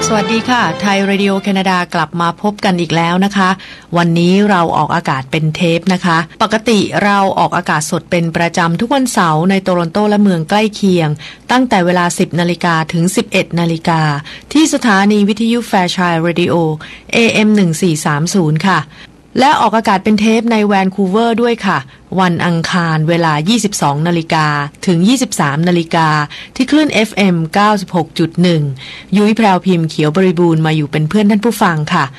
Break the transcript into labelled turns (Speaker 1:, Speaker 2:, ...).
Speaker 1: สวัสดีค่ะไทยเรดิโอแคนาดากลับมาพบกันอีกแล้วนะคะวันนี้เราออกอากาศเป็นเทปนะคะปกติเราออกอากาศสดเป็นประจำทุกวันเสาร์ในโตรอนโตและเมืองใกล้เคียงตั้งแต่เวลา 10 นาฬิกาถึง 11 นาฬิกาที่สถานีวิทยุแฟร์ชัยเรดิโอ AM 1430ค่ะและออกอากาศเป็นเทปในแวนคูเวอร์ด้วยค่ะวันอังคารเวลา 22 นาฬิกาถึง 23 นาฬิกาที่คลื่น FM 96.1 ยุ้ยแพรวพิมพ์เขียวบริบูรณ์มาอยู่เป็นเพื่อนท่านผู้ฟังค่ะ